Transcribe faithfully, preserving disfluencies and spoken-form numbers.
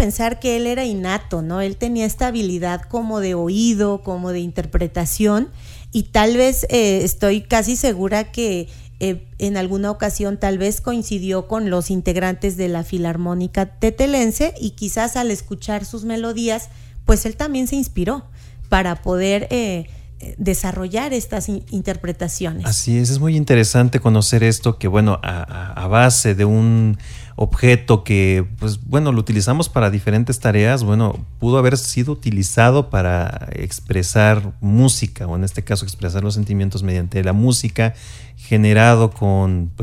pensar que él era innato, ¿no? Él tenía esta habilidad como de oído, como de interpretación, y tal vez eh, estoy casi segura que eh, en alguna ocasión tal vez coincidió con los integrantes de la Filarmónica Tetelense, y quizás al escuchar sus melodías, pues él también se inspiró para poder eh, desarrollar estas in- interpretaciones. Así es, es muy interesante conocer esto, que bueno, a, a, a base de un objeto que, pues bueno, lo utilizamos para diferentes tareas, bueno, pudo haber sido utilizado para expresar música, o en este caso expresar los sentimientos mediante la música, generado con pues